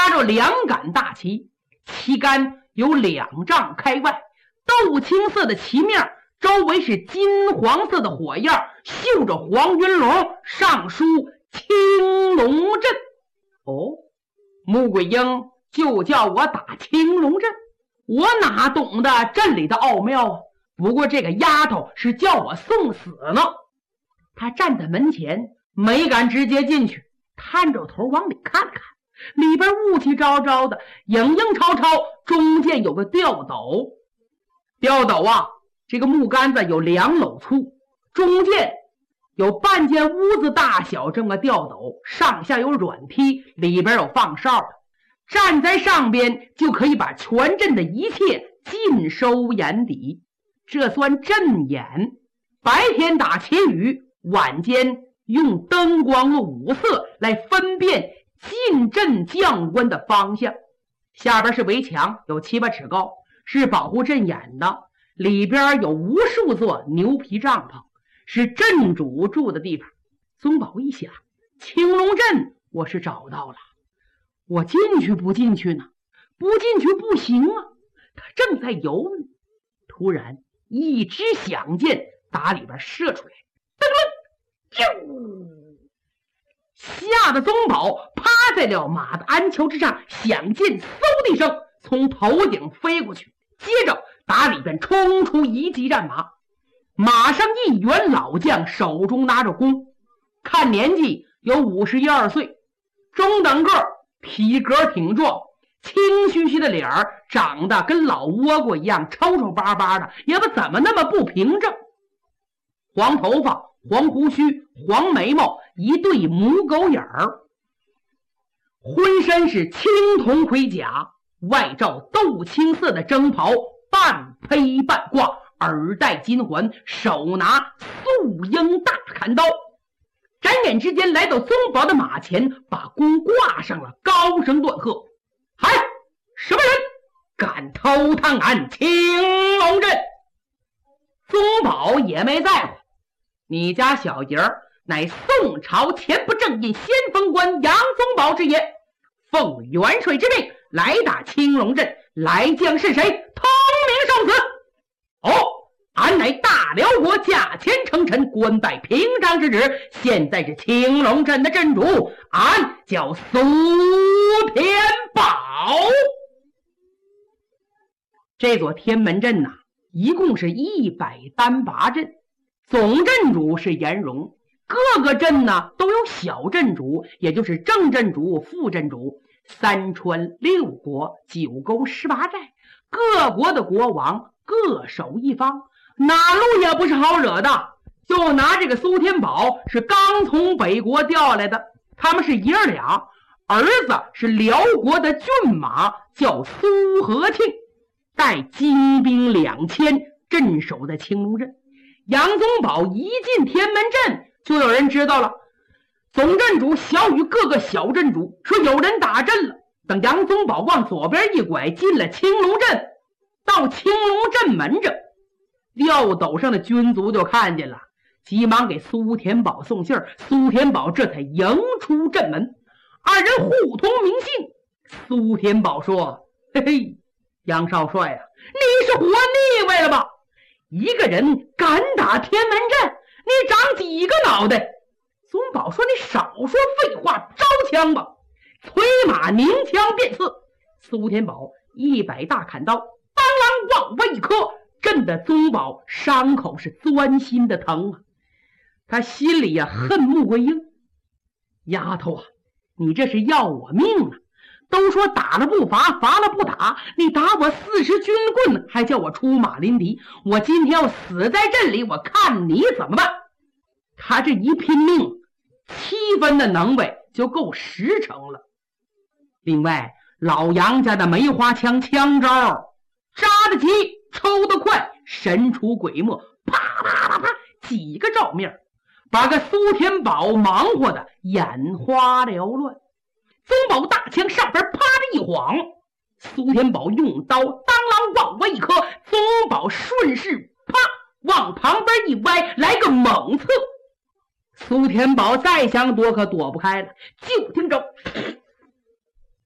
插着2杆大旗，旗杆有2丈开外，豆青色的旗面周围是金黄色的火焰，绣着黄云龙，上书青龙阵。哦，穆桂英就叫我打青龙阵，我哪懂得阵里的奥妙啊？不过这个丫头是叫我送死呢。她站在门前，没敢直接进去，探着头往里看了看，里边雾气昭昭的，影影绰绰，中间有个吊斗。吊斗啊，这个木杆子有2篓粗，中间有半间屋子大小这么个吊斗，上下有软梯，里边有放哨的，站在上边就可以把全镇的一切尽收眼底，这算阵眼。白天打旗语，晚间用灯光和五色来分辨进阵将官的方向。下边是围墙，有7、8尺高，是保护阵眼的，里边有无数座牛皮帐篷，是镇主住的地方。宗保一想，青龙阵我是找到了，我进去不进去呢？不进去不行啊！他正在犹豫，突然一支响箭打里边射出来，吓得宗保趴在了马的鞍桥之上，响箭嗖的一声从头顶飞过去，接着打里边冲出一骑战马，马上一员老将，手中拿着弓，看年纪有51、2岁，中等个，体格挺壮，清虚虚的脸儿，长得跟老倭瓜一样，抽抽巴巴的，也不怎么那么不平正。黄头发，黄胡须，黄眉毛，一对母狗眼儿，浑身是青铜盔甲，外罩豆青色的征袍，半披半挂，耳戴金环，手拿素鹰大砍刀。转眼之间来到宗保的马前，把弓挂上了，高声断喝：嗨，什么人敢偷探俺青龙阵？宗保也没在乎，你家小爷儿乃宋朝前不正印先锋官杨宗保之也，奉元帅之命来打青龙阵，来将是谁？通名受死！哦，俺乃大辽国驾前称臣，官拜平章之职，现在是青龙镇的镇主，俺叫苏天宝。这座天门阵一共是108阵，总镇主是颜荣，各个镇都有小镇主，也就是正镇主、副镇主。3川6国9沟18寨，各国的国王各守一方，哪路也不是好惹的。就拿这个苏天宝是刚从北国调来的，他们是爷儿俩，儿子是辽国的骏马，叫苏和庆，带精兵2000镇守在青龙镇。杨宗保一进天门阵，就有人知道了。总镇主小与各个小镇主说有人打阵了。等杨宗保往左边一拐，进了青龙镇，到青龙镇门这，吊斗上的军卒就看见了，急忙给苏天宝送信儿。苏天宝这才迎出镇门，二人互通名姓。苏天宝说：嘿嘿，杨少帅你是活腻歪了吧？一个人敢打天门阵，你长几个脑袋？宗保说：你少说废话，招枪吧！催马拧枪便刺。苏天宝100大砍刀，当啷往外一磕，震得宗保伤口是钻心的疼啊！他心里恨穆桂英，丫头你这是要我命啊！都说打了不罚，罚了不打，你打我40军棍，还叫我出马临敌，我今天要死在镇里，我看你怎么办！他这一拼命，7分的能为就够10成了。另外，老杨家的梅花枪枪招扎得急，抽得快，神出鬼没，啪啪啪啪几个照面，把个苏天宝忙活的眼花缭乱。宗保大枪上边啪的一晃，苏天宝用刀当啷往外一磕，宗保顺势啪往旁边一歪，来个猛刺。苏天宝再想躲可躲不开了，就听着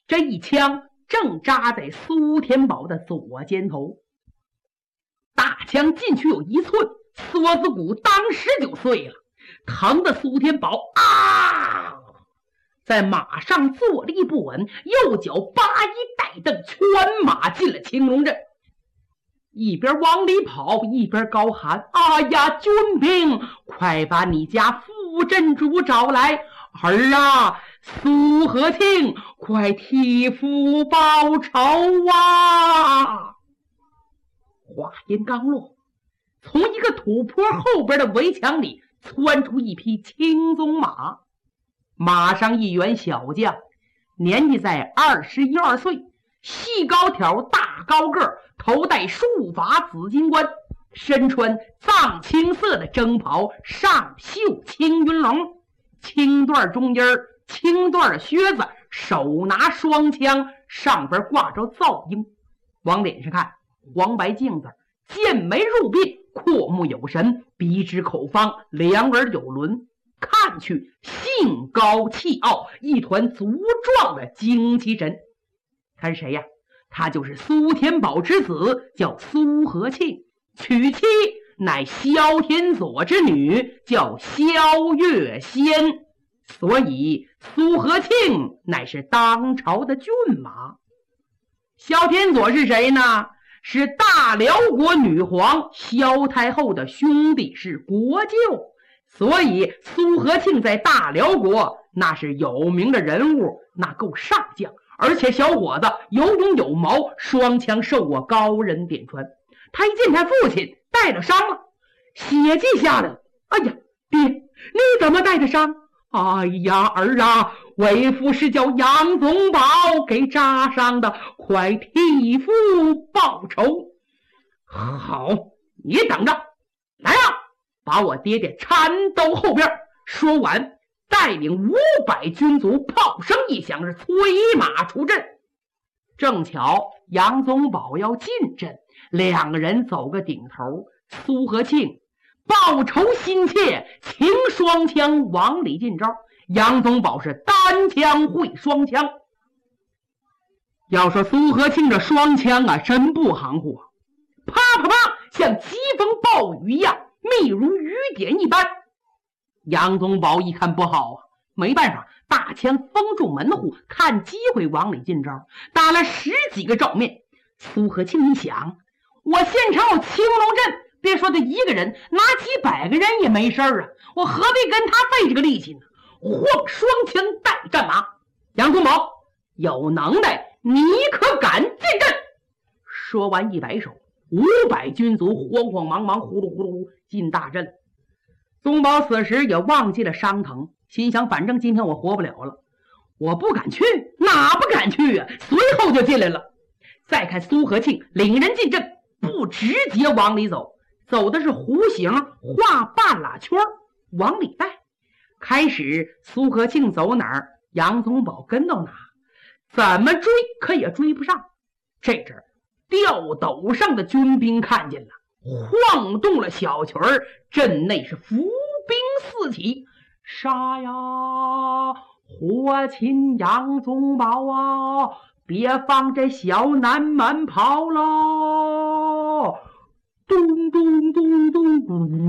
这一枪正扎在苏天宝的左肩头，大枪进去有1寸，锁子骨当时就碎了，疼得苏天宝啊，在马上坐立不稳，右脚扒一带蹬，全马进了青龙阵，一边往里跑一边高喊：哎呀，军兵，快把你家副镇主找来！儿啊，苏和庆，快替父报仇啊！话音刚落，从一个土坡后边的围墙里窜出一匹青鬃马，马上一员小将，年纪在21、22岁，细高挑大高个，头戴束发紫金冠，身穿藏青色的征袍，上绣青云龙，青缎中衣，青缎的靴子，手拿双枪，上边挂着皂缨，往脸上看黄白镜子，剑眉入鬓，阔目有神，鼻直口方，两耳有轮，看去性高气傲，一团足壮的精气神。他是谁呀？他就是苏天宝之子，叫苏和庆，娶妻乃萧天佐之女，叫萧月仙，所以苏和庆乃是当朝的骏马。萧天佐是谁呢？是大辽国女皇萧太后的兄弟，是国舅，所以苏和庆在大辽国那是有名的人物，那够上将，而且小伙子有勇有谋，双枪受过高人点传。他一见他父亲带了伤了，血迹下来了。哎呀，爹，你怎么带的伤？哎呀，儿啊，为父是叫杨宗保给扎伤的，快替父报仇。好，你等着，来啊，把我爹爹搀到后边。说完，带领500军卒，炮声一响，是催马出阵。正巧杨宗保要进阵，两个人走个顶头。苏和庆报仇心切，擎双枪往里进招。杨宗保是单枪会双枪。要说苏和庆这双枪啊，真不含糊啊，啪啪啪，像疾风暴雨一样，密如雨点一般。杨宗保一看不好啊，没办法，大枪封住门户，看机会往里进招，打了10几个照面。苏和庆一想，我现场有青龙阵，别说他一个人，拿几百个人也没事啊，我何必跟他费这个力气呢？晃双枪带战马，杨宗保有能耐，你可敢进阵？说完一摆手，500军卒慌慌忙忙呼噜呼噜进大阵。宗保此时也忘记了伤疼，心想反正今天我活不了了，我不敢去，哪不敢去啊？随后就进来了。再看苏和庆领人进阵，不直接往里走，走的是弧形，画半拉圈往里带。开始苏和庆走哪儿，杨宗保跟到哪，怎么追可也追不上。这阵吊斗上的军兵看见了，晃动了小曲儿，阵内是伏兵四起，杀呀，活擒杨宗保啊，别放这小南门跑喽！咚咚咚咚咚。